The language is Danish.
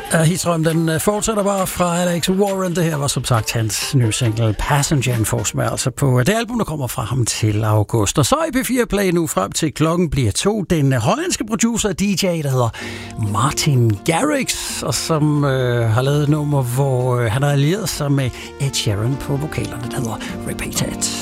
Hitstrøm, den fortsætter bare fra Alex Warren. Det her var som sagt hans nye single Passenger Enforcement, altså på det album, der kommer fra ham til august. Og så i P4 Play nu frem til klokken bliver 2. Den hollandske producer og DJ, der hedder Martin Garrix, og som har lavet et nummer, hvor han har allieret sig med Ed Sheeran på vokalerne, der hedder Repeated.